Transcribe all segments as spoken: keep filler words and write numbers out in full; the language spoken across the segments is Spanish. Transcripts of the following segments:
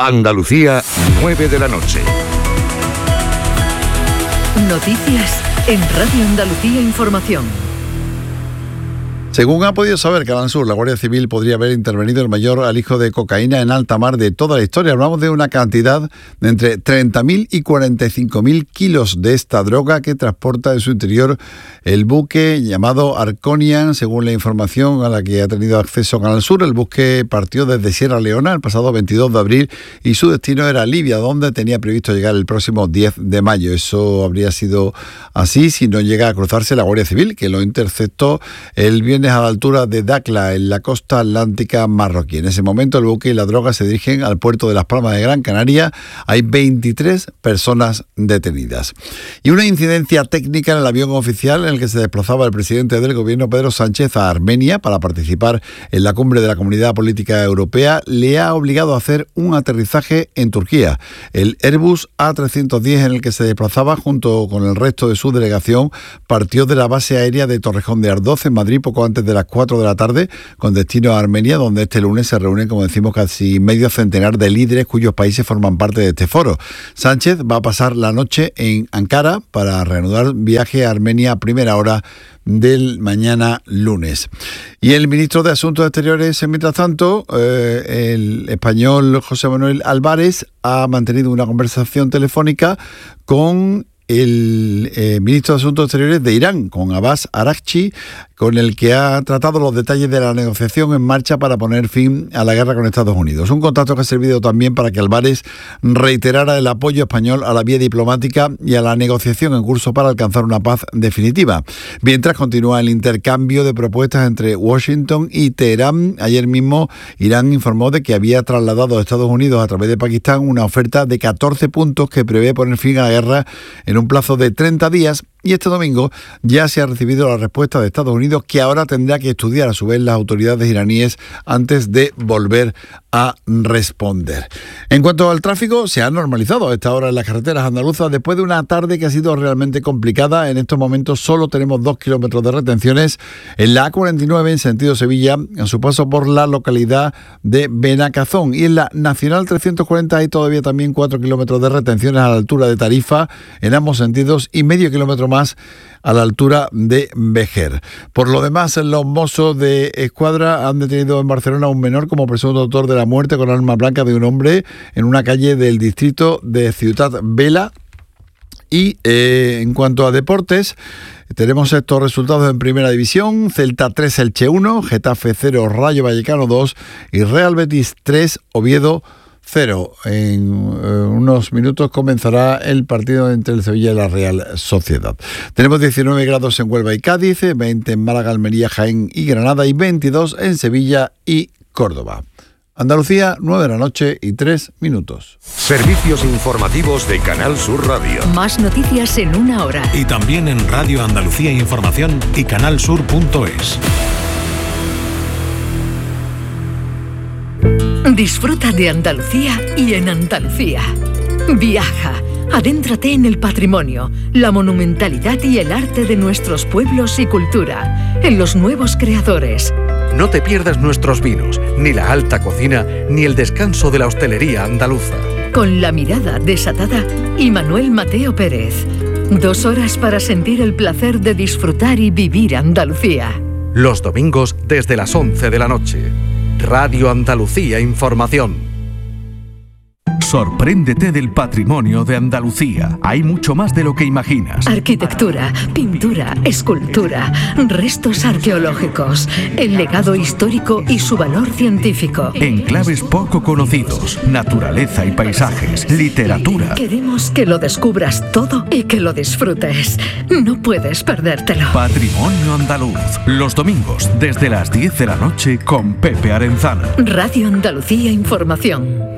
Andalucía, nueve de la noche. Noticias en Radio Andalucía Información. Según ha podido saber Canal Sur, la Guardia Civil podría haber intervenido el mayor alijo de cocaína en alta mar de toda la historia. Hablamos de una cantidad de entre treinta mil y cuarenta y cinco mil kilos de esta droga que transporta en su interior el buque llamado Arconian. Según la información a la que ha tenido acceso Canal Sur, el buque partió desde Sierra Leona el pasado veintidós de abril y su destino era Libia, donde tenía previsto llegar el próximo diez de mayo. Eso habría sido así si no llega a cruzarse la Guardia Civil, que lo interceptó el viernes a la altura de Dakla, en la costa atlántica marroquí. En ese momento el buque y la droga se dirigen al puerto de Las Palmas de Gran Canaria. Hay veintitrés personas detenidas. Y una incidencia técnica en el avión oficial en el que se desplazaba el presidente del gobierno, Pedro Sánchez, a Armenia para participar en la cumbre de la Comunidad Política Europea le ha obligado a hacer un aterrizaje en Turquía. El Airbus A trescientos diez en el que se desplazaba junto con el resto de su delegación partió de la base aérea de Torrejón de Ardoz en Madrid poco antes de las cuatro de la tarde con destino a Armenia, donde este lunes se reúnen, como decimos, casi medio centenar de líderes cuyos países forman parte de este foro. Sánchez va a pasar la noche en Ankara para reanudar viaje a Armenia a primera hora del mañana lunes. Y el ministro de Asuntos Exteriores, mientras tanto, eh, el español José Manuel Álvarez ha mantenido una conversación telefónica con el eh, ministro de Asuntos Exteriores de Irán, con Abbas Araghchi, con el que ha tratado los detalles de la negociación en marcha para poner fin a la guerra con Estados Unidos. Un contacto que ha servido también para que Álvarez reiterara el apoyo español a la vía diplomática y a la negociación en curso para alcanzar una paz definitiva. Mientras continúa el intercambio de propuestas entre Washington y Teherán. Ayer mismo Irán informó de que había trasladado a Estados Unidos a través de Pakistán una oferta de catorce puntos que prevé poner fin a la guerra en un plazo de treinta días. Y este domingo ya se ha recibido la respuesta de Estados Unidos, que ahora tendrá que estudiar a su vez las autoridades iraníes antes de volver a responder. En cuanto al tráfico, se ha normalizado a esta hora en las carreteras andaluzas después de una tarde que ha sido realmente complicada. En estos momentos solo tenemos dos kilómetros de retenciones en la A cuarenta y nueve en sentido Sevilla, en su paso por la localidad de Benacazón. Y en la Nacional trescientos cuarenta hay todavía también cuatro kilómetros de retenciones a la altura de Tarifa en ambos sentidos y medio kilómetro más a la altura de Vejer. Por lo demás, los Mossos de Escuadra han detenido en Barcelona a un menor como presunto autor de la muerte con arma blanca de un hombre en una calle del distrito de Ciutat Vela. Y eh, en cuanto a deportes, tenemos estos resultados en Primera División: Celta tres, Elche uno, Getafe cero, Rayo Vallecano dos y Real Betis tres, Oviedo cero. En eh, unos minutos comenzará el partido entre el Sevilla y la Real Sociedad. Tenemos diecinueve grados en Huelva y Cádiz, veinte en Málaga, Almería, Jaén y Granada y veintidós en Sevilla y Córdoba. Andalucía, nueve de la noche y tres minutos. Servicios informativos de Canal Sur Radio. Más noticias en una hora. Y también en Radio Andalucía Información y canalsur punto es. Disfruta de Andalucía y en Andalucía. Viaja, adéntrate en el patrimonio, la monumentalidad y el arte de nuestros pueblos y cultura, en los nuevos creadores. No te pierdas nuestros vinos, ni la alta cocina, ni el descanso de la hostelería andaluza. Con la mirada desatada y Manuel Mateo Pérez. Dos horas para sentir el placer de disfrutar y vivir Andalucía. Los domingos desde las once de la noche. Radio Andalucía Información. Sorpréndete del patrimonio de Andalucía. Hay mucho más de lo que imaginas. Arquitectura, pintura, escultura, restos arqueológicos, el legado histórico y su valor científico. Enclaves poco conocidos, naturaleza y paisajes, literatura. Queremos que lo descubras todo y que lo disfrutes. No puedes perdértelo. Patrimonio andaluz. Los domingos desde las diez de la noche con Pepe Arenzana. Radio Andalucía Información.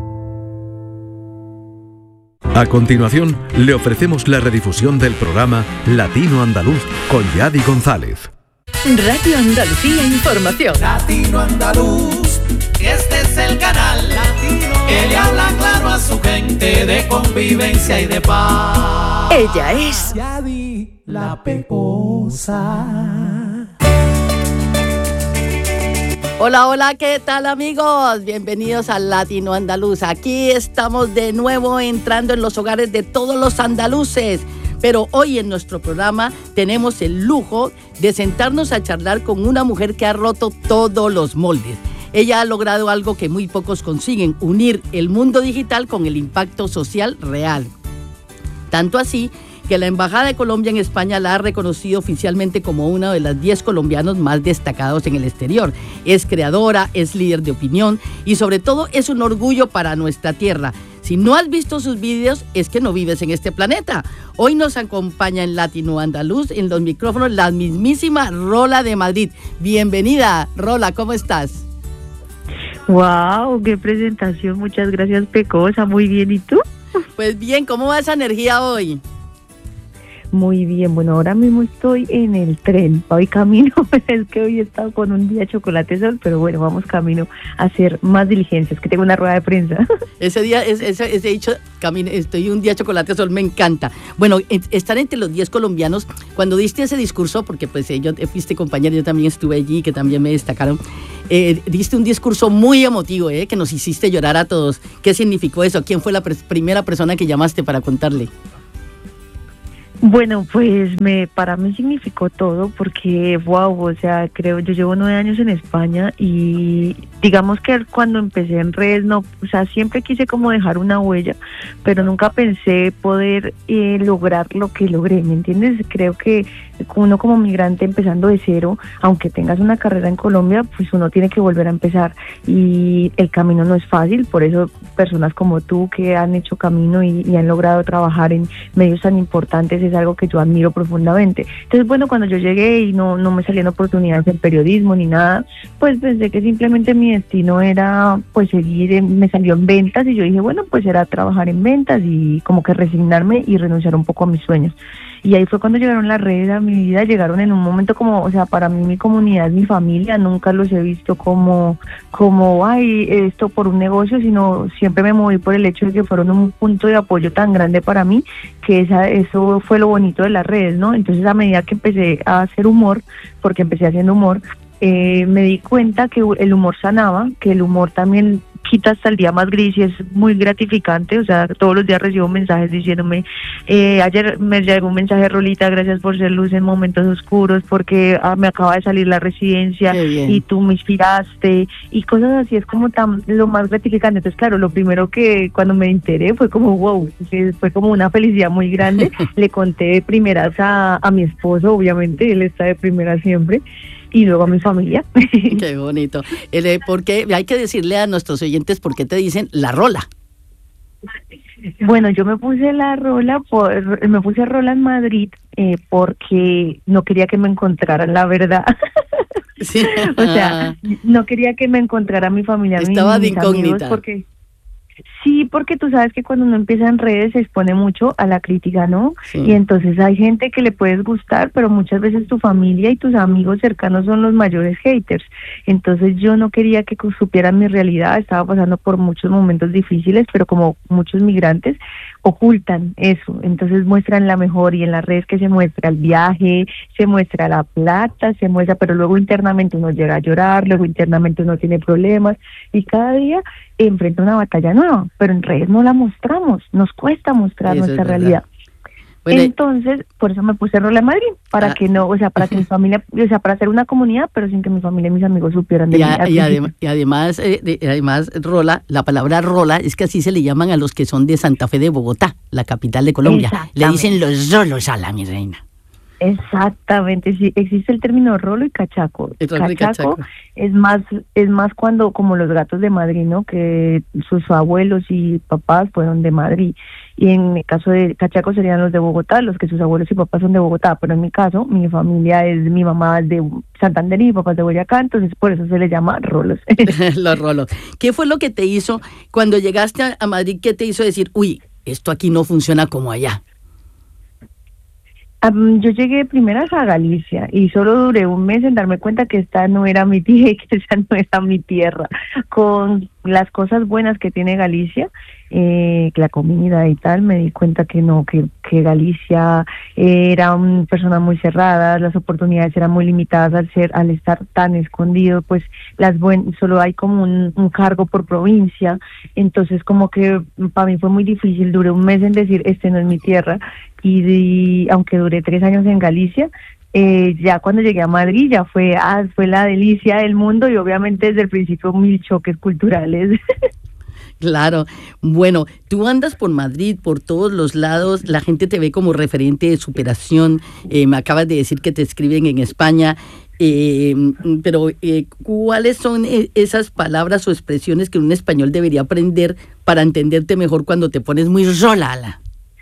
A continuación, le ofrecemos la redifusión del programa Latino Andaluz con Yadi González. Radio Andalucía Información. Latino Andaluz, este es el canal latino que le habla claro a su gente de convivencia y de paz. Ella es Yadi la Pecosa. Hola, hola, ¿qué tal amigos? Bienvenidos a Latino Andaluz. Aquí estamos de nuevo entrando en los hogares de todos los andaluces. Pero hoy en nuestro programa tenemos el lujo de sentarnos a charlar con una mujer que ha roto todos los moldes. Ella ha logrado algo que muy pocos consiguen, unir el mundo digital con el impacto social real. Tanto así que la Embajada de Colombia en España la ha reconocido oficialmente como uno de los diez colombianos más destacados en el exterior. Es creadora, es líder de opinión y sobre todo es un orgullo para nuestra tierra. Si no has visto sus vídeos, es que no vives en este planeta. Hoy nos acompaña en Latino Andaluz, en los micrófonos, la mismísima Rola de Madrid. Bienvenida, Rola, ¿cómo estás? ¡Wow! ¡Qué presentación! Muchas gracias, Pecosa. Muy bien, ¿y tú? Pues bien, ¿cómo va esa energía hoy? Muy bien, bueno, ahora mismo estoy en el tren, voy camino, es que hoy he estado con un día chocolate sol, pero bueno, vamos camino a hacer más diligencias, que tengo una rueda de prensa. Ese día, ese, ese dicho, camino, estoy un día chocolate sol, me encanta. Bueno, estar entre los diez colombianos, cuando diste ese discurso, porque pues yo fuiste compañera, yo también estuve allí, que también me destacaron, eh, diste un discurso muy emotivo, eh, que nos hiciste llorar a todos. ¿Qué significó eso? ¿Quién fue la pr- primera persona que llamaste para contarle? Bueno, pues me para mí significó todo porque, wow, o sea, creo, yo llevo nueve años en España y digamos que cuando empecé en redes, no, o sea, siempre quise como dejar una huella, pero nunca pensé poder eh, lograr lo que logré, ¿me entiendes? Creo que uno como migrante empezando de cero, aunque tengas una carrera en Colombia, pues uno tiene que volver a empezar y el camino no es fácil, por eso personas como tú que han hecho camino y, y han logrado trabajar en medios tan importantes es algo que yo admiro profundamente. Entonces, bueno, cuando yo llegué y no, no me salían oportunidades en periodismo ni nada, pues pensé que simplemente mi destino era pues seguir, en, me salió en ventas y yo dije, bueno, pues era trabajar en ventas y como que resignarme y renunciar un poco a mis sueños. Y ahí fue cuando llegaron las redes a mi vida, llegaron en un momento como, o sea, para mí mi comunidad, mi familia, nunca los he visto como, como, ay, esto por un negocio, sino siempre me moví por el hecho de que fueron un punto de apoyo tan grande para mí, que esa, eso fue lo bonito de las redes, ¿no? Entonces a medida que empecé a hacer humor, porque empecé haciendo humor, eh, me di cuenta que el humor sanaba, que el humor también quita hasta el día más gris y es muy gratificante, o sea, todos los días recibo mensajes diciéndome, eh, ayer me llegó un mensaje, Rolita, gracias por ser luz en momentos oscuros, porque ah, me acaba de salir la residencia y tú me inspiraste, y cosas así, es como tan lo más gratificante. Entonces, claro, lo primero que cuando me enteré fue como, wow, fue como una felicidad muy grande. Le conté de primeras a, a mi esposo, obviamente, él está de primera siempre, y luego a mi familia. Qué bonito. Eh, porque hay que decirle a nuestros oyentes por qué te dicen la Rola. Bueno, yo me puse la Rola, por, me puse Rola en Madrid eh, porque no quería que me encontraran, la verdad. Sí. O sea, no quería que me encontrara mi familia. Estaba mis, de incógnita. Amigos porque sí, porque tú sabes que cuando uno empieza en redes se expone mucho a la crítica, ¿no? Sí. Y entonces hay gente que le puedes gustar, pero muchas veces tu familia y tus amigos cercanos son los mayores haters. Entonces yo no quería que supieran mi realidad, estaba pasando por muchos momentos difíciles, pero como muchos migrantes ocultan eso, entonces muestran la mejor, y en las redes que se muestra el viaje, se muestra la plata, se muestra, pero luego internamente uno llega a llorar, luego internamente uno tiene problemas y cada día enfrenta una batalla nueva, pero en redes no la mostramos, nos cuesta mostrar eso, nuestra realidad. Bueno, entonces, por eso me puse Rola en Madrid, para ah, que no, o sea, para que mi familia, o sea, para hacer una comunidad, pero sin que mi familia y mis amigos supieran de y mí. A, y, adem y además, eh, de, además, Rola, la palabra Rola es que así se le llaman a los que son de Santa Fe de Bogotá, la capital de Colombia. Le dicen los rolos a la mi reina. Exactamente, sí, existe el término rolo y cachaco. Cachaco, y cachaco es más es más cuando, como los gatos de Madrid, ¿no? Que sus abuelos y papás fueron de Madrid. Y en el caso de cachaco serían los de Bogotá, los que sus abuelos y papás son de Bogotá. Pero en mi caso, mi familia es, mi mamá es de Santander y mi papá es de Boyacá, entonces por eso se le llama rolos. Los rolos. ¿Qué fue lo que te hizo cuando llegaste a Madrid? ¿Qué te hizo decir, uy, esto aquí no funciona como allá? Um, yo llegué primeras a Galicia y solo duré un mes en darme cuenta que esta no era mi tierra y que esa no era mi tierra. Con las cosas buenas que tiene Galicia, eh, la comida y tal, me di cuenta que no, que, que Galicia era una persona muy cerrada, las oportunidades eran muy limitadas al ser, al estar tan escondido, pues las buen, solo hay como un, un cargo por provincia, entonces como que para mí fue muy difícil, duré un mes en decir, este no es mi tierra, y, y aunque duré tres años en Galicia, Eh, ya cuando llegué a Madrid ya fue, ah, fue la delicia del mundo y obviamente desde el principio mil choques culturales. Claro, bueno, tú andas por Madrid, por todos los lados, la gente te ve como referente de superación, eh, me acabas de decir que te escriben en España, eh, pero eh, ¿cuáles son esas palabras o expresiones que un español debería aprender para entenderte mejor cuando te pones muy rolala?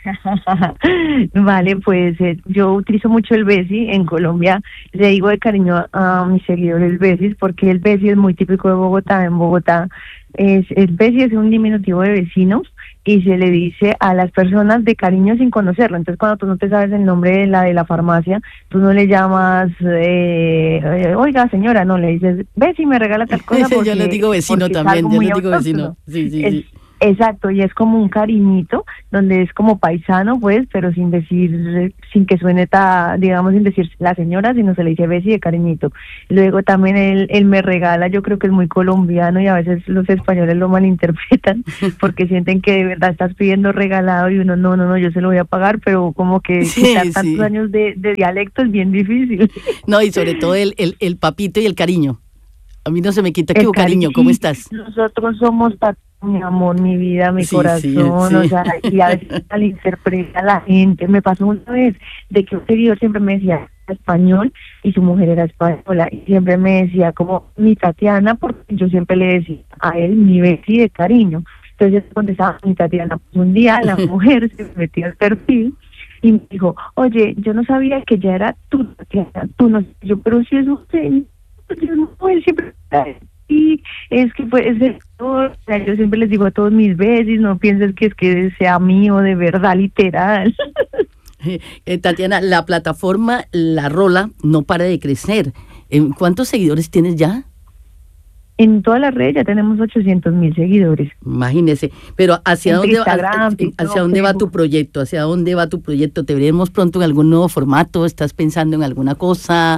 Vale, pues eh, yo utilizo mucho el Besi. En Colombia le digo de cariño a, a mis seguidores Besis, porque el Besi es muy típico de Bogotá. En Bogotá es, el Besi es un diminutivo de vecinos y se le dice a las personas de cariño sin conocerlo. Entonces cuando tú no te sabes el nombre de la de la farmacia, tú no le llamas eh, oiga señora, no, le dices Besi, me regala tal cosa. Porque, yo le digo vecino también, yo le digo vecino. Sí, sí, es, sí. Exacto, y es como un cariñito, donde es como paisano, pues, pero sin decir, sin que suene, ta, digamos, sin decir la señora, sino se le dice Besi de cariñito. Luego también él, él me regala, yo creo que es muy colombiano y a veces los españoles lo malinterpretan porque sienten que de verdad estás pidiendo regalado y uno, no, no, no, yo se lo voy a pagar, pero como que sí, quitar sí. tantos años de, de dialecto es bien difícil. No, y sobre todo el, el, el papito y el cariño. A mí no se me quita. ¿Qué cariño? ¿Cómo estás? Nosotros somos mi amor, mi vida, mi sí, corazón, sí, sí. O sea, y a veces al interpreta a la gente. Me pasó una vez de que un seguidor siempre me decía español y su mujer era española y siempre me decía como mi Tatiana, porque yo siempre le decía a él mi Besi de cariño. Entonces yo contestaba mi Tatiana. Un día la mujer se metió al perfil y me dijo, oye, yo no sabía que ya era tu Tatiana, tú no, yo, pero si es usted, no, él siempre y es que pues es o sea, yo siempre les digo a todos mis veces, no pienses que es que sea mío de verdad, literal. eh, Tatiana, la plataforma La Rola no para de crecer. ¿Cuántos seguidores tienes ya? En todas las redes ya tenemos ochocientos mil seguidores. Imagínese, pero ¿hacia Entre dónde Instagram, va, TikTok, hacia dónde va tu proyecto? ¿Hacia dónde va tu proyecto? ¿Te veremos pronto en algún nuevo formato? ¿Estás pensando en alguna cosa?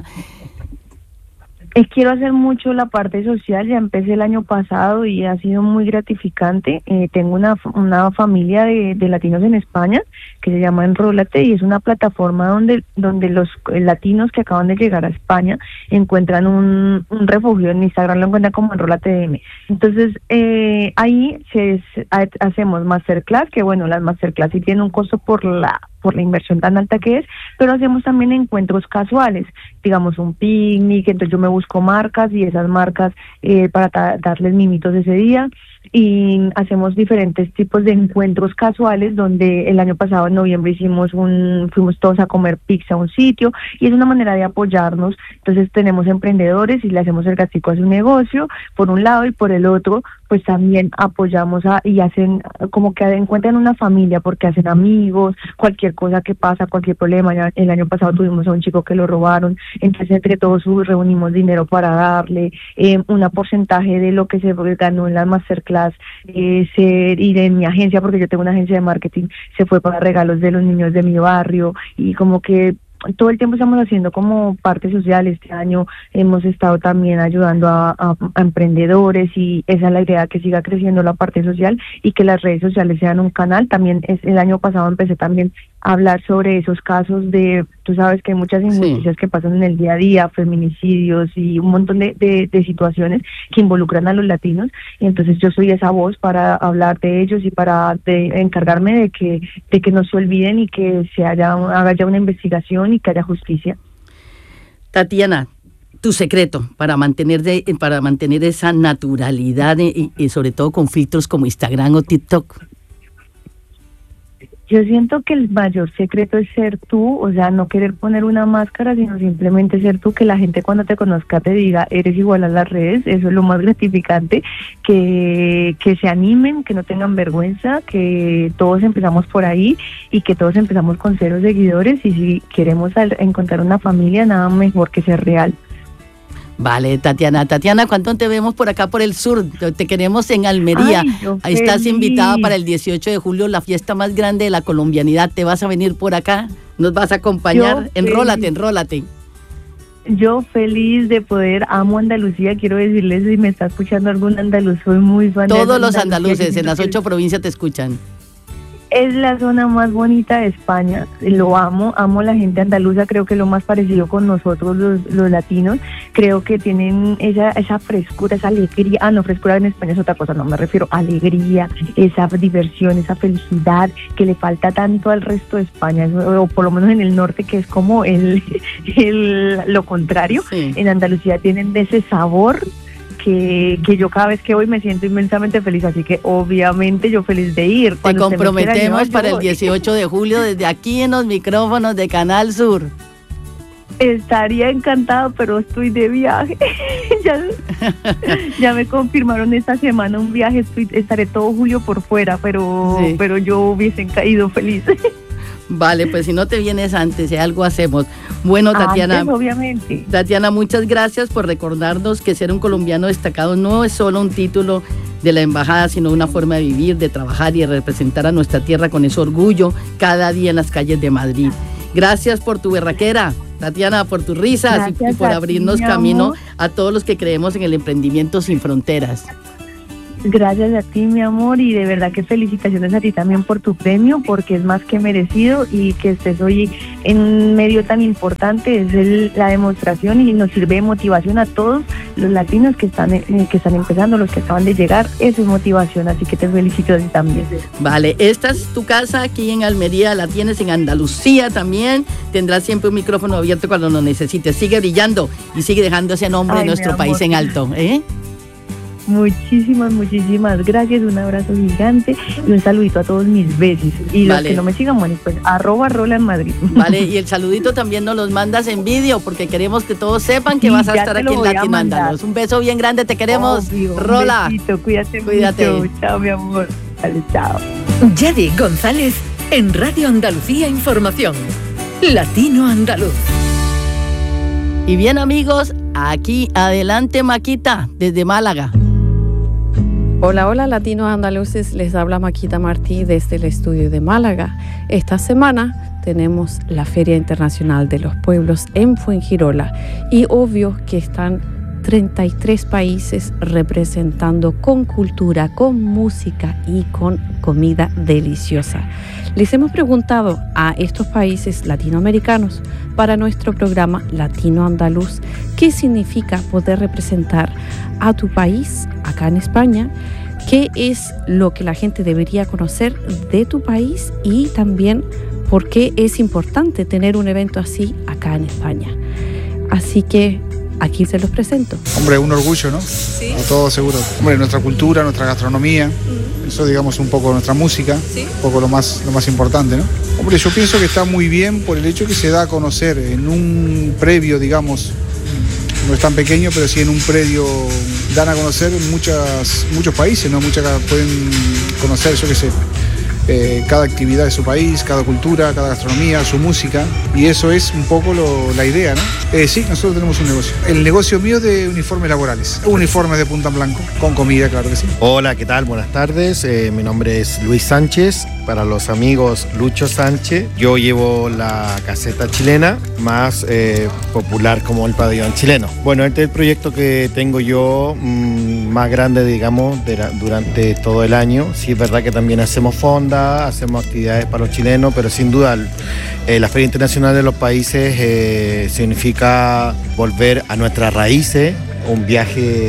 Eh, quiero hacer mucho la parte social, ya empecé el año pasado y ha sido muy gratificante. Eh, tengo una una familia de, de latinos en España que se llama Enrólate y es una plataforma donde donde los latinos que acaban de llegar a España encuentran un, un refugio. En Instagram lo encuentran como Enrólate D M. Entonces eh, ahí se, se, hacemos masterclass, que bueno, las masterclass sí tienen un costo por la por la inversión tan alta que es, pero hacemos también encuentros casuales, digamos un picnic, entonces yo me busco marcas y esas marcas eh, para ta- darles mimitos ese día, y hacemos diferentes tipos de encuentros casuales, donde el año pasado en noviembre hicimos un, fuimos todos a comer pizza a un sitio, y es una manera de apoyarnos. Entonces tenemos emprendedores y le hacemos el gastico a su negocio, por un lado, y por el otro, pues también apoyamos a, y hacen como que encuentran una familia, porque hacen amigos, cualquier cosa que pasa, cualquier problema. Ya el año pasado tuvimos a un chico que lo robaron, entonces entre todos reunimos dinero para darle eh, un porcentaje de lo que se ganó en la masterclass eh, se, y de mi agencia, porque yo tengo una agencia de marketing, se fue para regalos de los niños de mi barrio, y como que todo el tiempo estamos haciendo como parte social. Este año hemos estado también ayudando a, a, a emprendedores, y esa es la idea, que siga creciendo la parte social y que las redes sociales sean un canal. También es, el año pasado empecé también a hablar sobre esos casos de, tú sabes que hay muchas injusticias sí. que pasan en el día a día, feminicidios y un montón de, de, de situaciones que involucran a los latinos, y entonces yo soy esa voz para hablar de ellos y para de, encargarme de que de que no se olviden y que se haya haga ya una investigación y que haya justicia. Tatiana, tu secreto para mantener de, para mantener esa naturalidad y, y sobre todo con filtros como Instagram o TikTok. Yo siento que el mayor secreto es ser tú, o sea, no querer poner una máscara, sino simplemente ser tú, que la gente cuando te conozca te diga, eres igual a las redes, eso es lo más gratificante, que, que se animen, que no tengan vergüenza, que todos empezamos por ahí y que todos empezamos con cero seguidores, y si queremos encontrar una familia, nada mejor que ser real. Vale, Tatiana. Tatiana, ¿cuándo te vemos por acá por el sur? Te queremos en Almería. Ay, Ahí estás invitada para el dieciocho de julio, la fiesta más grande de la colombianidad. ¿Te vas a venir por acá? ¿Nos vas a acompañar? Yo enrólate, feliz. enrólate. Yo feliz de poder, amo Andalucía, quiero decirles, si me está escuchando algún andaluz, soy muy fan. Todos los andaluces en las ocho provincias te escuchan. Es la zona más bonita de España, lo amo, amo la gente andaluza, creo que lo más parecido con nosotros los, los latinos, creo que tienen esa, esa frescura, esa alegría, ah no, frescura en España es otra cosa, no me refiero a alegría, esa diversión, esa felicidad que le falta tanto al resto de España, o por lo menos en el norte, que es como el, el lo contrario. Sí. En Andalucía tienen ese sabor Que, que yo cada vez que voy me siento inmensamente feliz, así que obviamente yo feliz de ir. Te comprometemos quiera, para el dieciocho de julio desde aquí en los micrófonos de Canal Sur. Estaría encantado, pero estoy de viaje. ya, ya me confirmaron esta semana un viaje, estoy, estaré todo julio por fuera, pero, sí. pero yo hubiesen caído feliz. Vale, pues si no te vienes antes, si algo hacemos. Bueno, Tatiana, antes, obviamente. Tatiana, muchas gracias por recordarnos que ser un colombiano destacado no es solo un título de la embajada, sino una forma de vivir, de trabajar y de representar a nuestra tierra con ese orgullo cada día en las calles de Madrid. Gracias por tu berraquera, Tatiana, por tus risas y, y por abrirnos ti, camino a todos los que creemos en el emprendimiento sin fronteras. Gracias a ti, mi amor, y de verdad que felicitaciones a ti también por tu premio, porque es más que merecido, y que estés hoy en un medio tan importante es el, la demostración, y nos sirve de motivación a todos los latinos que están, eh, que están empezando, los que acaban de llegar. Eso es motivación, así que te felicito a ti también. Vale, esta es tu casa aquí en Almería, la tienes en Andalucía también, tendrás siempre un micrófono abierto cuando lo necesites. Sigue brillando y sigue dejando ese nombre Ay, de nuestro país en alto, ¿eh? Muchísimas, muchísimas gracias, un abrazo gigante y un saludito a todos mis besis. Y vale. Los que no me sigan, bueno, pues arroba Rola en Madrid. Vale, y el saludito también nos los mandas en vídeo, porque queremos que todos sepan que sí, vas a estar aquí en Latino Andaluz. Un beso bien grande, te queremos, Obvio, Rola. Un besito, cuídate, cuídate mucho. Chao, mi amor. Vale, chao. Yadi González en Radio Andalucía Información. Latino Andaluz. Y bien, amigos, aquí adelante Maquita, desde Málaga. Hola, hola latinos andaluces, les habla Maquita Martí desde el estudio de Málaga. Esta semana tenemos la Feria Internacional de los Pueblos en Fuengirola y obvio que están treinta y tres países representando con cultura, con música y con comida deliciosa. Les hemos preguntado a estos países latinoamericanos para nuestro programa Latino Andaluz qué significa poder representar a tu país acá en España, qué es lo que la gente debería conocer de tu país y también por qué es importante tener un evento así acá en España. Así que aquí se los presento. Hombre, un orgullo, ¿no? Sí. A todos seguro. Hombre, nuestra cultura, nuestra gastronomía, uh-huh. Eso digamos un poco nuestra música, ¿sí? Un poco lo más, lo más importante, ¿no? Hombre, yo pienso que está muy bien por el hecho que se da a conocer en un previo, digamos, no es tan pequeño, pero sí en un predio dan a conocer muchas, muchos países, ¿no? Muchas pueden conocer, yo qué sé, eh, cada actividad de su país, cada cultura, cada gastronomía, su música, y eso es un poco lo, la idea, ¿no? Eh, sí, nosotros tenemos un negocio. El negocio mío de uniformes laborales, uniformes de punta en blanco, con comida, claro que sí. Hola, ¿qué tal? Buenas tardes, eh, mi nombre es Luis Sánchez, para los amigos Lucho Sánchez. Yo llevo la caseta chilena, más eh, popular como el pabellón chileno. Bueno, este es el proyecto que tengo yo mmm, más grande, digamos, de la, durante todo el año. Sí, es verdad que también hacemos fonda, hacemos actividades para los chilenos, pero sin duda eh, la Feria Internacional de los Países eh, significa volver a nuestras raíces, un viaje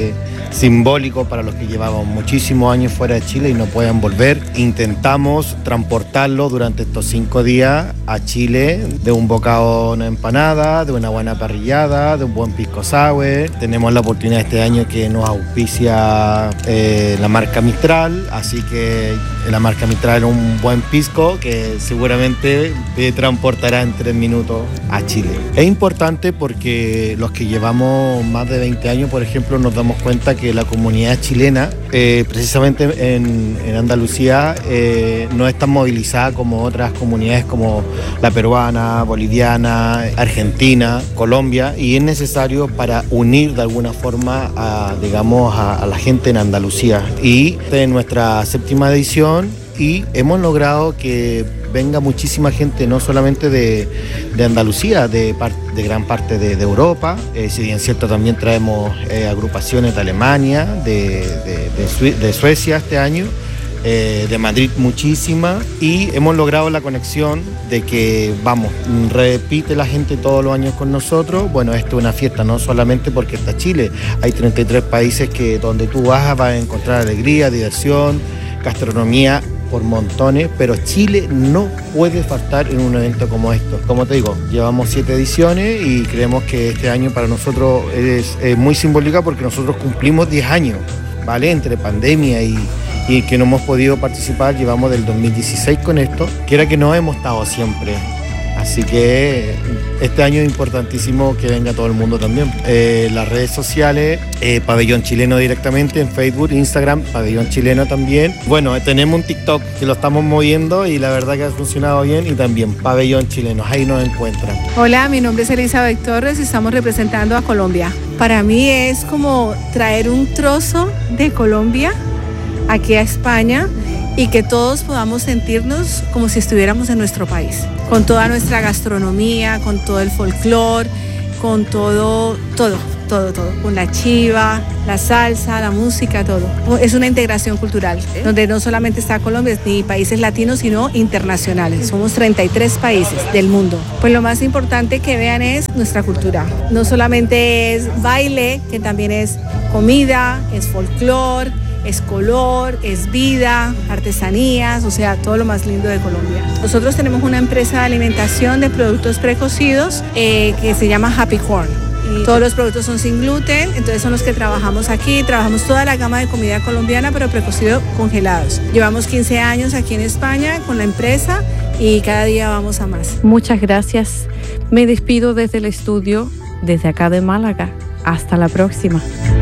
simbólico para los que llevaban muchísimos años fuera de Chile y no pueden volver. Intentamos transportarlo durante estos cinco días a Chile, de un bocado, una empanada, de una buena parrillada, de un buen pisco sour. Tenemos la oportunidad este año que nos auspicia eh, la marca Mistral, así que la marca Mistral es un buen pisco que seguramente te transportará en tres minutos a Chile. Es importante porque los que llevamos más de veinte años, por ejemplo, nos damos cuenta que la comunidad chilena, eh, precisamente en, en Andalucía, eh, no es tan movilizada como otras comunidades como la peruana, boliviana, argentina, Colombia, y es necesario para unir de alguna forma a, digamos, a, a la gente en Andalucía. Y en nuestra séptima edición, y hemos logrado que venga muchísima gente, no solamente de, de Andalucía, de, par, de gran parte de, de Europa. Eh, si bien es cierto, también traemos eh, agrupaciones de Alemania, de, de, de, Sue, de Suecia este año, eh, de Madrid muchísima, y hemos logrado la conexión de que, vamos, repite la gente todos los años con nosotros. Bueno, esto es una fiesta, no solamente porque está Chile, hay treinta y tres países que donde tú vas vas a encontrar alegría, diversión, gastronomía por montones, pero Chile no puede faltar en un evento como esto. Como te digo, llevamos siete ediciones y creemos que este año para nosotros es, es muy simbólica porque nosotros cumplimos diez años, ¿vale? Entre pandemia y, y que no hemos podido participar, llevamos del dos mil dieciséis con esto, que era que no hemos estado siempre. Así que este año es importantísimo que venga todo el mundo también. Eh, las redes sociales, eh, Pabellón Chileno directamente en Facebook, Instagram, Pabellón Chileno también. Bueno, tenemos un TikTok que lo estamos moviendo y la verdad que ha funcionado bien, y también Pabellón Chileno, ahí nos encuentran. Hola, mi nombre es Elizabeth Torres y estamos representando a Colombia. Para mí es como traer un trozo de Colombia aquí a España y que todos podamos sentirnos como si estuviéramos en nuestro país, con toda nuestra gastronomía, con todo el folclore, con todo, todo, todo, todo, con la chiva, la salsa, la música, todo. Es una integración cultural, donde no solamente está Colombia ni países latinos, sino internacionales. Somos treinta y tres países del mundo. Pues lo más importante que vean es nuestra cultura. No solamente es baile, que también es comida, es folclore, es color, es vida, artesanías, o sea, todo lo más lindo de Colombia. Nosotros tenemos una empresa de alimentación de productos precocidos eh, que se llama Happy Corn. Y todos los productos son sin gluten, entonces son los que trabajamos aquí. Trabajamos toda la gama de comida colombiana, pero precocido congelados. Llevamos quince años aquí en España con la empresa y cada día vamos a más. Muchas gracias. Me despido desde el estudio, desde acá de Málaga. Hasta la próxima.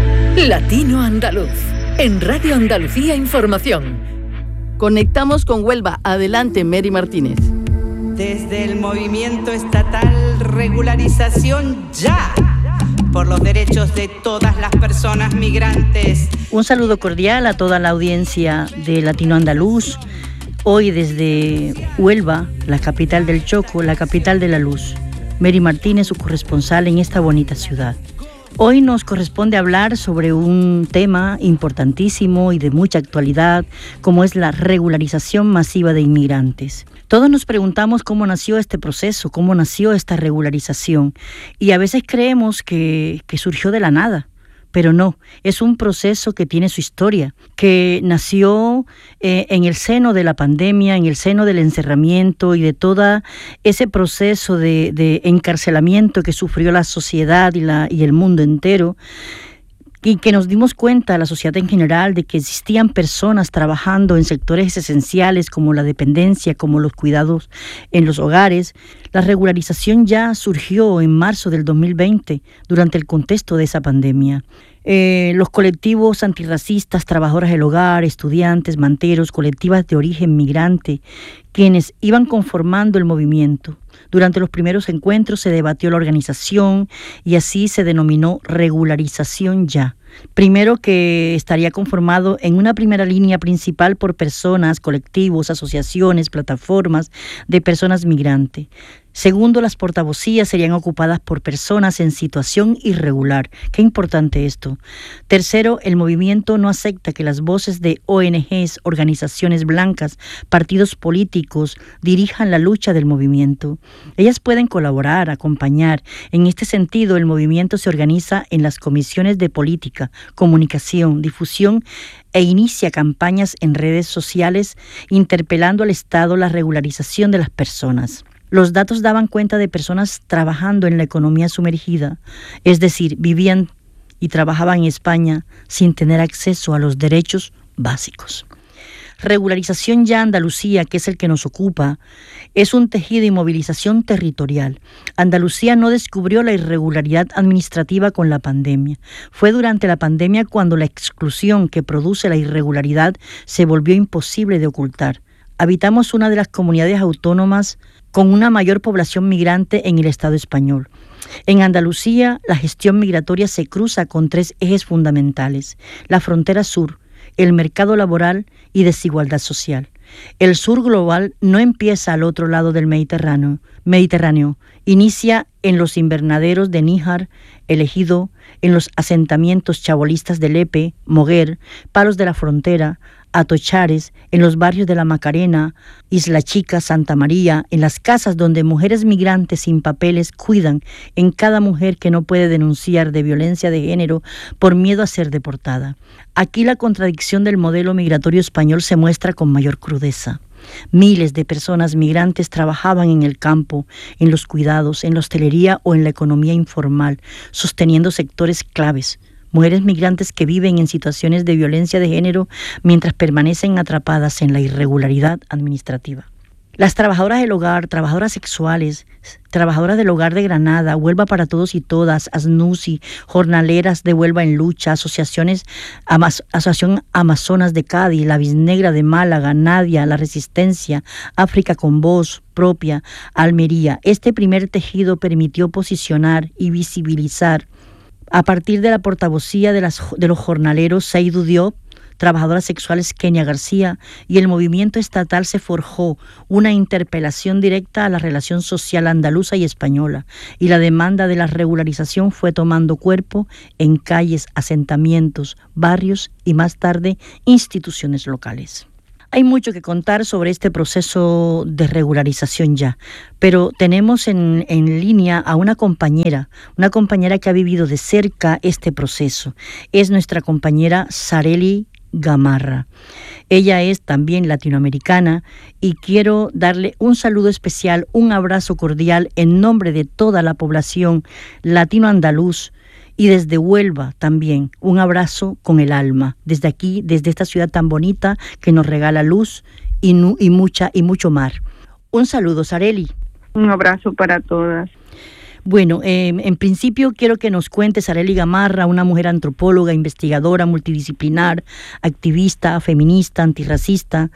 Latino Andaluz. En Radio Andalucía Información. Conectamos con Huelva. Adelante, Mary Martínez. Desde el movimiento estatal Regularización Ya, por los derechos de todas las personas migrantes. Un saludo cordial a toda la audiencia de Latino Andaluz. Hoy desde Huelva, la capital del Choco, la capital de la luz. Mary Martínez, su corresponsal en esta bonita ciudad. Hoy nos corresponde hablar sobre un tema importantísimo y de mucha actualidad, como es la regularización masiva de inmigrantes. Todos nos preguntamos cómo nació este proceso, cómo nació esta regularización, y a veces creemos que, que surgió de la nada. Pero no, es un proceso que tiene su historia, que nació eh, en el seno de la pandemia, en el seno del encerramiento y de todo ese proceso de, de encarcelamiento que sufrió la sociedad y, la, y el mundo entero, y que nos dimos cuenta, la sociedad en general, de que existían personas trabajando en sectores esenciales como la dependencia, como los cuidados en los hogares. La regularización ya surgió en marzo del dos mil veinte, durante el contexto de esa pandemia. Eh, los colectivos antirracistas, trabajadoras del hogar, estudiantes, manteros, colectivas de origen migrante, quienes iban conformando el movimiento. Durante los primeros encuentros se debatió la organización y así se denominó Regularización Ya. Primero, que estaría conformado en una primera línea principal por personas, colectivos, asociaciones, plataformas de personas migrantes. Segundo, las portavocías serían ocupadas por personas en situación irregular. Qué importante esto. Tercero, el movimiento no acepta que las voces de O N Ges, organizaciones blancas, partidos políticos dirijan la lucha del movimiento. Ellas pueden colaborar, acompañar. En este sentido, el movimiento se organiza en las comisiones de política, comunicación, difusión e inicia campañas en redes sociales interpelando al Estado la regularización de las personas. Los datos daban cuenta de personas trabajando en la economía sumergida, es decir, vivían y trabajaban en España sin tener acceso a los derechos básicos. Regularización Ya Andalucía, que es el que nos ocupa, es un tejido y movilización territorial. Andalucía no descubrió la irregularidad administrativa con la pandemia. Fue durante la pandemia cuando la exclusión que produce la irregularidad se volvió imposible de ocultar. Habitamos una de las comunidades autónomas con una mayor población migrante en el Estado español. En Andalucía, la gestión migratoria se cruza con tres ejes fundamentales: la frontera sur, el mercado laboral y desigualdad social. El sur global no empieza al otro lado del Mediterráneo, Mediterráneo. Inicia en los invernaderos de Níjar, El Ejido, en los asentamientos chabolistas de Lepe, Moguer, Palos de la Frontera, Atochares, en los barrios de La Macarena, Isla Chica, Santa María, en las casas donde mujeres migrantes sin papeles cuidan en cada mujer que no puede denunciar de violencia de género por miedo a ser deportada. Aquí la contradicción del modelo migratorio español se muestra con mayor crudeza. Miles de personas migrantes trabajaban en el campo, en los cuidados, en la hostelería o en la economía informal, sosteniendo sectores claves. Mujeres migrantes que viven en situaciones de violencia de género mientras permanecen atrapadas en la irregularidad administrativa. Las trabajadoras del hogar, trabajadoras sexuales, trabajadoras del hogar de Granada, Huelva para Todos y Todas, ASNUSI, Jornaleras de Huelva en Lucha, asociaciones, Amaz- Asociación Amazonas de Cádiz, La Bisnegra de Málaga, Nadia, La Resistencia, África con Voz Propia, Almería. Este primer tejido permitió posicionar y visibilizar a partir de la portavocía de, las, de los jornaleros Seydou Diop, trabajadoras sexuales Kenia García, y el movimiento estatal se forjó una interpelación directa a la relación social andaluza y española, y la demanda de la regularización fue tomando cuerpo en calles, asentamientos, barrios y más tarde instituciones locales. Hay mucho que contar sobre este proceso de regularización ya, pero tenemos en, en línea a una compañera, una compañera que ha vivido de cerca este proceso. Es nuestra compañera Sarely Gamarra. Ella es también latinoamericana y quiero darle un saludo especial, un abrazo cordial en nombre de toda la población latino-andaluz. Y desde Huelva también, un abrazo con el alma, desde aquí, desde esta ciudad tan bonita que nos regala luz y, nu, y, mucha, y mucho mar. Un saludo, Sarely. Un abrazo para todas. Bueno, eh, en principio quiero que nos cuente Sarely Gamarra, una mujer antropóloga, investigadora, multidisciplinar, activista, feminista, antirracista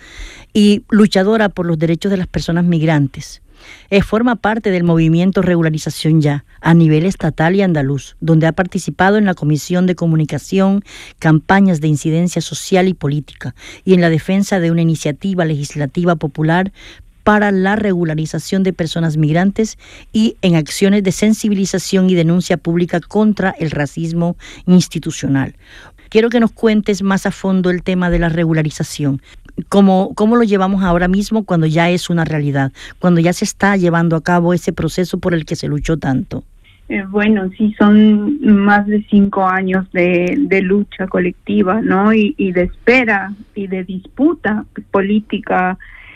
y luchadora por los derechos de las personas migrantes. Eh, forma parte del movimiento Regularización Ya, a nivel estatal y andaluz, donde ha participado en la Comisión de Comunicación, campañas de incidencia social y política, y en la defensa de una iniciativa legislativa popular para la regularización de personas migrantes y en acciones de sensibilización y denuncia pública contra el racismo institucional. Quiero que nos cuentes más a fondo el tema de la regularización. ¿Cómo, cómo lo llevamos ahora mismo cuando ya es una realidad, cuando ya se está llevando a cabo ese proceso por el que se luchó tanto? Eh, bueno, sí, son más de cinco años de, de lucha colectiva, ¿no? Y, y de espera y de disputa política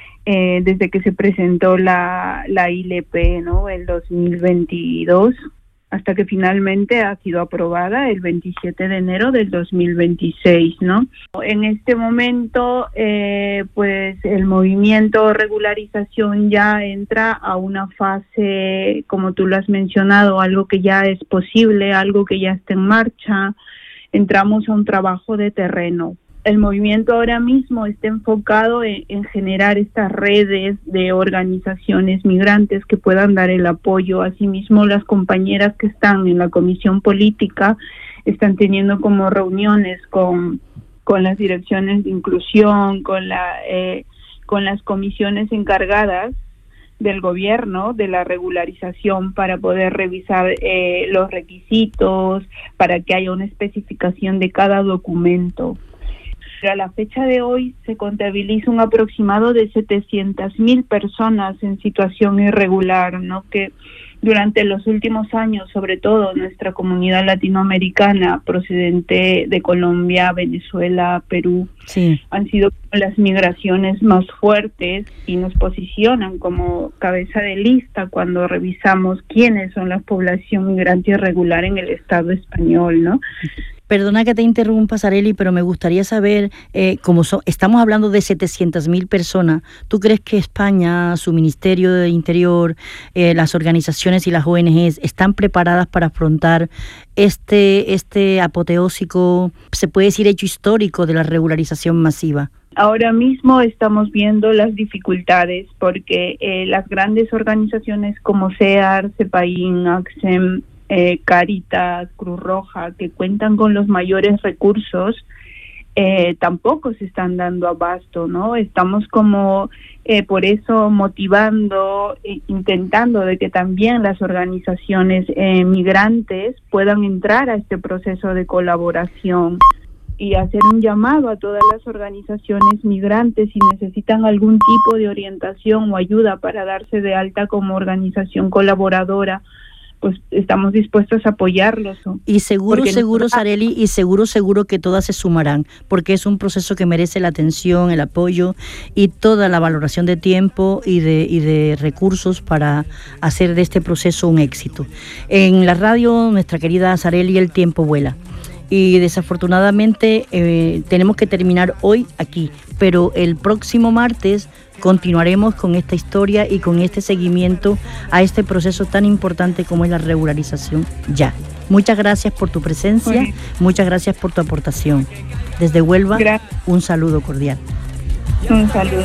eh, desde que se presentó la, la I L P, ¿no? El dos mil veintidós, hasta que finalmente ha sido aprobada el veintisiete de enero del dos mil veintiséis, ¿no? En este momento, eh, pues el movimiento Regularización Ya entra a una fase, como tú lo has mencionado, algo que ya es posible, algo que ya está en marcha. Entramos a un trabajo de terreno. El movimiento ahora mismo está enfocado en, en generar estas redes de organizaciones migrantes que puedan dar el apoyo. Asimismo, las compañeras que están en la comisión política están teniendo como reuniones con, con las direcciones de inclusión, con, la, eh, con las comisiones encargadas del gobierno de la regularización para poder revisar eh, los requisitos, para que haya una especificación de cada documento. A la fecha de hoy se contabiliza un aproximado de setecientas mil personas en situación irregular, ¿no? Que durante los últimos años, sobre todo nuestra comunidad latinoamericana procedente de Colombia, Venezuela, Perú, sí. han sido las migraciones más fuertes y nos posicionan como cabeza de lista cuando revisamos quiénes son la población migrante irregular en el Estado español, ¿no? Perdona que te interrumpa, Sareli, pero me gustaría saber, eh, como so, estamos hablando de setecientas mil personas, ¿tú crees que España, su Ministerio de Interior, eh, las organizaciones y las O N Ges están preparadas para afrontar este, este apoteósico, se puede decir, hecho histórico de la regularización masiva? Ahora mismo estamos viendo las dificultades porque eh, las grandes organizaciones como CEAR, CEPAIN, ACSEM, Eh, Cáritas, Cruz Roja, que cuentan con los mayores recursos, eh, tampoco se están dando abasto, ¿no? Estamos como eh, por eso motivando, eh, intentando de que también las organizaciones eh, migrantes puedan entrar a este proceso de colaboración y hacer un llamado a todas las organizaciones migrantes si necesitan algún tipo de orientación o ayuda para darse de alta como organización colaboradora, pues estamos dispuestos a apoyarlos. Y seguro, porque seguro, nosotros... Sareli, y seguro, seguro que todas se sumarán, porque es un proceso que merece la atención, el apoyo y toda la valoración de tiempo y de, y de recursos para hacer de este proceso un éxito. En la radio, nuestra querida Sareli, el tiempo vuela. Y desafortunadamente eh, tenemos que terminar hoy aquí, pero el próximo martes continuaremos con esta historia y con este seguimiento a este proceso tan importante como es la regularización ya. Muchas gracias por tu presencia, okay. Muchas gracias por tu aportación. Desde Huelva, gracias. Un saludo cordial. Un saludo.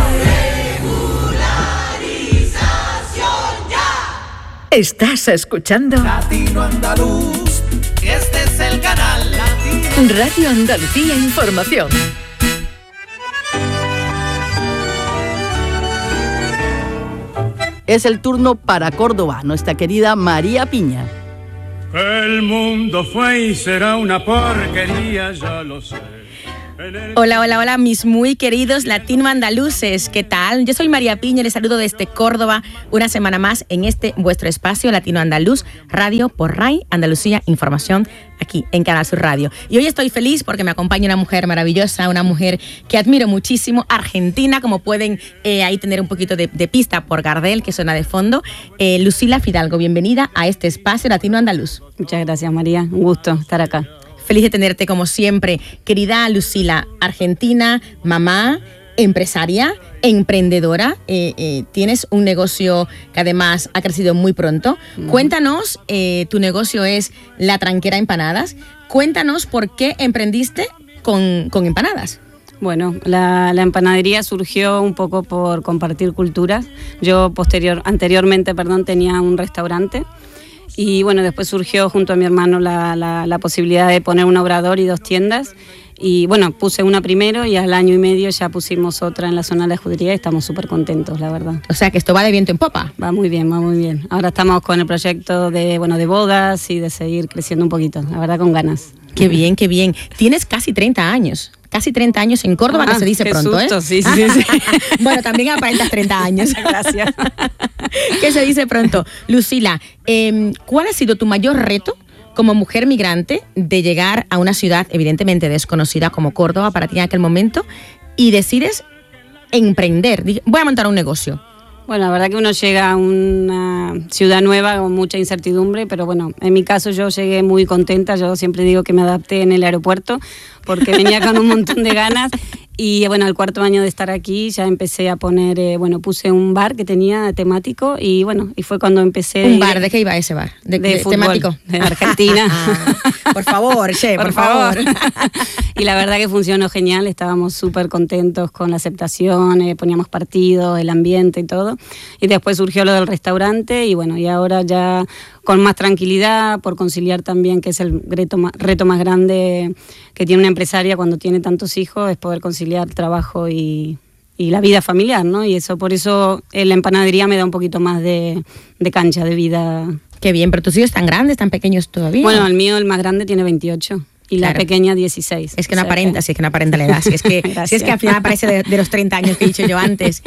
Estás escuchando Latino Andaluz, este es el canal Latino. Radio Andalucía Información. Es el turno para Córdoba, nuestra querida María Piña. El mundo fue y será una porquería, ya lo sé. Hola, hola, hola, mis muy queridos latino andaluces, ¿qué tal? Yo soy María Piña y les saludo desde Córdoba una semana más en este vuestro espacio Latino Andaluz, radio por R A I, Andalucía Información, aquí en Canal Sur Radio. Y hoy estoy feliz porque me acompaña una mujer maravillosa, una mujer que admiro muchísimo, argentina, como pueden eh, ahí tener un poquito de, de pista por Gardel, que suena de fondo. Eh, Lucila Fidalgo, bienvenida a este espacio Latino Andaluz. Muchas gracias, María, un gusto estar acá. Feliz de tenerte como siempre. Querida Lucila, argentina, mamá, empresaria, emprendedora, eh, eh, tienes un negocio que además ha crecido muy pronto. Mm. Cuéntanos, eh, tu negocio es La Tranquera Empanadas. Cuéntanos por qué emprendiste con, con empanadas. Bueno, la, la empanadería surgió un poco por compartir culturas. Yo posterior, anteriormente perdón, tenía un restaurante. Y bueno, después surgió junto a mi hermano la, la, la posibilidad de poner un obrador y dos tiendas. Y bueno, puse una primero y al año y medio ya pusimos otra en la zona de la judería y estamos súper contentos, la verdad. O sea que esto va de viento en popa. Va muy bien, va muy bien. Ahora estamos con el proyecto de, bueno, de bodas y de seguir creciendo un poquito, la verdad con ganas. Qué bien, qué bien. Tienes casi treinta años. Casi treinta años en Córdoba, ah, que se dice qué pronto, susto, ¿eh? Sí, sí, sí. Bueno, también aparentas treinta años. Gracias. Que se dice pronto. Lucila, eh, ¿cuál ha sido tu mayor reto como mujer migrante de llegar a una ciudad evidentemente desconocida como Córdoba para ti en aquel momento y decides emprender? Voy a montar un negocio. Bueno, la verdad que uno llega a una ciudad nueva con mucha incertidumbre, pero bueno, en mi caso yo llegué muy contenta, yo siempre digo que me adapté en el aeropuerto porque venía con un montón de ganas y bueno, al cuarto año de estar aquí ya empecé a poner, eh, bueno, puse un bar que tenía temático y bueno, y fue cuando empecé... ¿Un bar? ¿De qué iba ese bar? ¿De, de, de fútbol, temático? De Argentina. Por favor, che, por, por favor. favor. Y la verdad que funcionó genial, estábamos súper contentos con la aceptación, eh, poníamos partidos, el ambiente y todo. Y después surgió lo del restaurante y bueno, y ahora ya con más tranquilidad, por conciliar también, que es el reto más, reto más grande que tiene una empresaria cuando tiene tantos hijos, es poder conciliar trabajo y, y la vida familiar, ¿no? Y eso, por eso en la empanadería me da un poquito más de, de cancha, de vida. Qué bien, pero tus hijos están grandes, tan pequeños todavía. Bueno, el mío, el más grande, tiene veintiocho. Y claro. La pequeña dieciséis. Es que no aparenta, sí, es que no aparenta la edad. Si es que, si es que al final aparece de, de los treinta años que he dicho yo antes.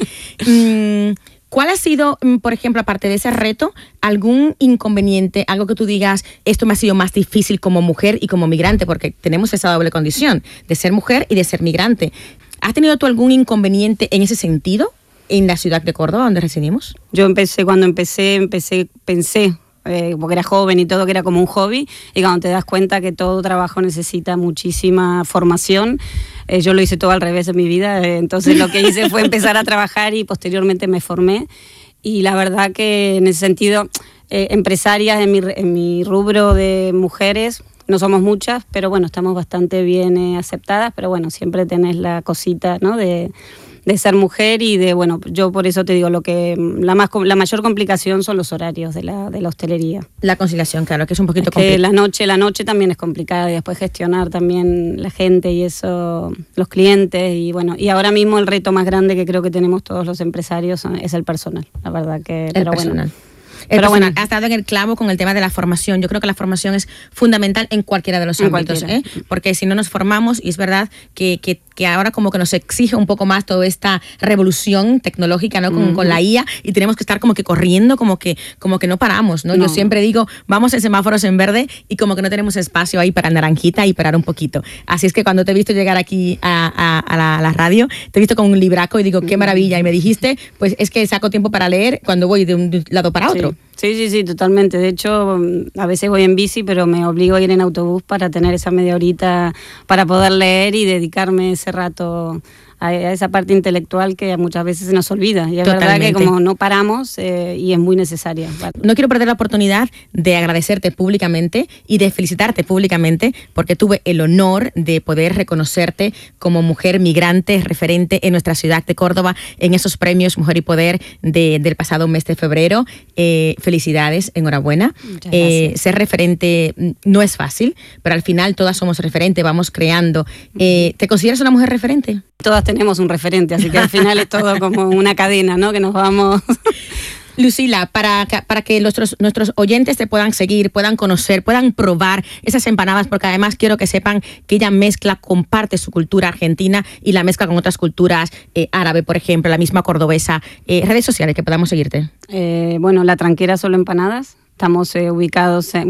Mm, ¿Cuál ha sido, por ejemplo, aparte de ese reto, algún inconveniente, algo que tú digas, esto me ha sido más difícil como mujer y como migrante? Porque tenemos esa doble condición, de ser mujer y de ser migrante. ¿Has tenido tú algún inconveniente en ese sentido en la ciudad de Córdoba, donde residimos? Yo empecé, cuando empecé, empecé, pensé... Eh, porque era joven y todo, que era como un hobby, y cuando te das cuenta que todo trabajo necesita muchísima formación, eh, yo lo hice todo al revés en mi vida, eh, entonces lo que hice fue empezar a trabajar y posteriormente me formé, y la verdad que en ese sentido, eh, empresarias en mi, en mi rubro de mujeres, no somos muchas, pero bueno, estamos bastante bien eh, aceptadas, pero bueno, siempre tenés la cosita, ¿no?, de... de ser mujer y de, bueno, yo por eso te digo, lo que la más la mayor complicación son los horarios de la, de la hostelería. La conciliación, claro, que es un poquito es complicado. La noche, la noche también es complicada, y después gestionar también la gente y eso, los clientes, y bueno, y ahora mismo el reto más grande que creo que tenemos todos los empresarios es el personal, la verdad que... El pero personal. Bueno, El Pero personal, bueno, has dado en el clavo con el tema de la formación. Yo creo que la formación es fundamental en cualquiera de los En ámbitos, ¿eh? Porque si no nos formamos, y es verdad que, que, que ahora como que nos exige un poco más toda esta revolución tecnológica, ¿no? Con, uh-huh. con la I A, y tenemos que estar como que corriendo, como que, como que no paramos, ¿no? No. Yo siempre digo, vamos en semáforos en verde y como que no tenemos espacio ahí para naranjita y parar un poquito. Así es que cuando te he visto llegar aquí a, a, a, la, a la radio, te he visto con un libraco y digo, qué maravilla. Y me dijiste, pues es que saco tiempo para leer cuando voy de un lado para otro. Sí. Sí, sí, sí, totalmente. De hecho, a veces voy en bici, pero me obligo a ir en autobús para tener esa media horita para poder leer y dedicarme ese rato a esa parte intelectual que muchas veces se nos olvida. Y es Totalmente. Verdad que como no paramos eh, y es muy necesaria. No quiero perder la oportunidad de agradecerte públicamente y de felicitarte públicamente, porque tuve el honor de poder reconocerte como mujer migrante referente en nuestra ciudad de Córdoba en esos premios Mujer y Poder de, del pasado mes de febrero. Eh, felicidades, enhorabuena. Eh, ser referente no es fácil, pero al final todas somos referente, vamos creando. Eh, ¿Te consideras una mujer referente? Todas tenemos un referente, así que al final es todo como una cadena, ¿no? Que nos vamos... Lucila, para, para que nuestros, nuestros oyentes te puedan seguir, puedan conocer, puedan probar esas empanadas, porque además quiero que sepan que ella mezcla, comparte su cultura argentina y la mezcla con otras culturas, eh, árabe, por ejemplo, la misma cordobesa. Eh, redes sociales que podamos seguirte. Eh, bueno, La Tranquera Solo Empanadas. Estamos eh, ubicados en...